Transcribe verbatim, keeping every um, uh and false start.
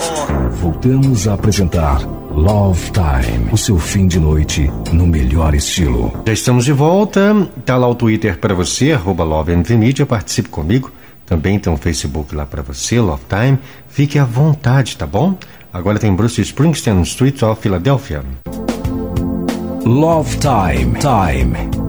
Voltamos a apresentar Love Time, o seu fim de noite no melhor estilo. Já estamos de volta, tá lá o Twitter para você, arroba Love M V Media, participe comigo. Também tem um Facebook lá para você, Love Time. Fique à vontade, tá bom? Agora tem Bruce Springsteen, Streets of Philadelphia. Love Time, Time.